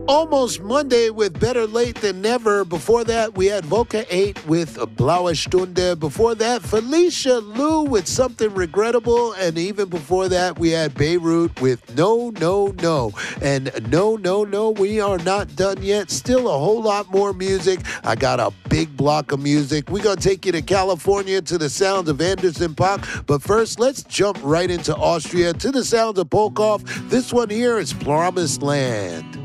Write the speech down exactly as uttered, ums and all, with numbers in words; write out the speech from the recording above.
Almost Monday with Better Late Than Never. Before that, we had Volca eight with Blaue Stunde. Before that, Felicia Lou with Something Regrettable. And even before that, we had Beirut with No, No, No. And no, no, no, we are not done yet. Still a whole lot more music. I got a big block of music. We're going to take you to California to the sounds of Anderson .Paak. But first, let's jump right into Austria to the sounds of Polkov. This one here is Promised Land.